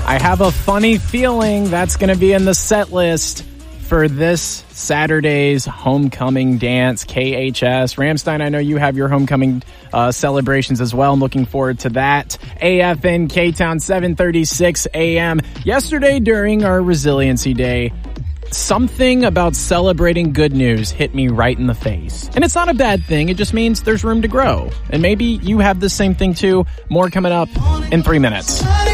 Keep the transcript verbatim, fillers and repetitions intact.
I have a funny feeling that's going to be in the set list for this Saturday's homecoming dance, K H S. Ramstein, I know you have your homecoming uh, celebrations as well. I'm looking forward to that. A F N K-Town, seven thirty-six a.m. Yesterday during our Resiliency Day, something about celebrating good news hit me right in the face. And it's not a bad thing. It just means there's room to grow. And maybe you have the same thing too. More coming up in three minutes.